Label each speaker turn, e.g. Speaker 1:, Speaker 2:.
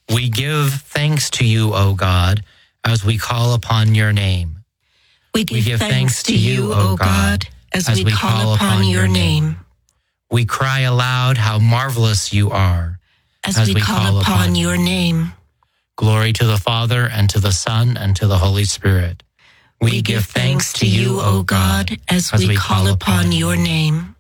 Speaker 1: We give thanks to you, O God, as we call upon your name.
Speaker 2: We give thanks to you, O God, as we call upon your name.
Speaker 1: We cry aloud how marvelous you are
Speaker 2: As we call upon your name.
Speaker 1: Glory to the Father, and to the Son, and to the Holy Spirit.
Speaker 2: We give thanks to you, O God, as we call upon your name.